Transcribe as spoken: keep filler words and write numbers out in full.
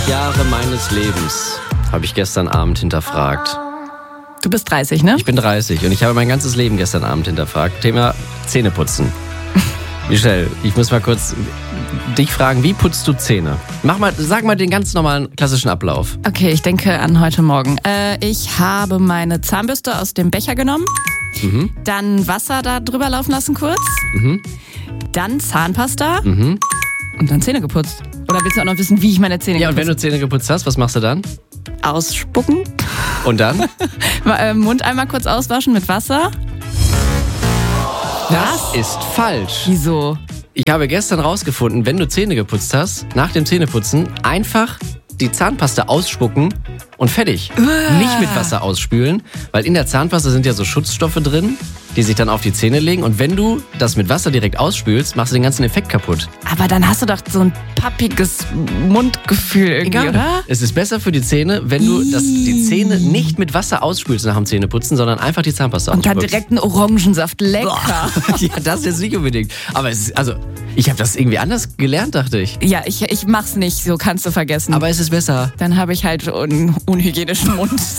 Jahre meines Lebens habe ich gestern Abend hinterfragt. Du bist dreißig, ne? Ich bin dreißig und ich habe mein ganzes Leben gestern Abend hinterfragt. Thema Zähneputzen. Michelle, ich muss mal kurz dich fragen, wie putzt du Zähne? Mach mal, sag mal den ganz normalen klassischen Ablauf. Okay, ich denke an heute Morgen. Äh, ich habe meine Zahnbürste aus dem Becher genommen, Mhm. dann Wasser da drüber laufen lassen kurz, Mhm. dann Zahnpasta Mhm. und dann Zähne geputzt. Oder willst du auch noch wissen, wie ich meine Zähne Ja, und wenn geputzt du Zähne geputzt hast, was machst du dann? habe? Ausspucken, Und dann? äh, Mund einmal kurz auswaschen mit Wasser. Das ist falsch. Wieso? Ich habe gestern rausgefunden, wenn du Zähne geputzt hast, nach dem Zähneputzen einfach die Zahnpasta ausspucken und fertig. Nicht mit Wasser ausspülen, weil in der Zahnpasta sind ja so Schutzstoffe drin, die sich dann auf die Zähne legen. Und wenn du das mit Wasser direkt ausspülst, machst du den ganzen Effekt kaputt. Aber dann hast du doch so ein pappiges Mundgefühl irgendwie, oder? Es ist besser für die Zähne, wenn du das, die Zähne nicht mit Wasser ausspülst nach dem Zähneputzen, sondern einfach die Zahnpasta Und dann ausspuckst. direkt einen Orangensaft. Lecker. Ja, das jetzt nicht unbedingt. Aber es ist, also, ich habe das irgendwie anders gelernt, dachte ich. Ja, ich, ich mach's nicht, so kannst du vergessen. Aber es ist besser. Dann habe ich halt einen unhygienischen Mund.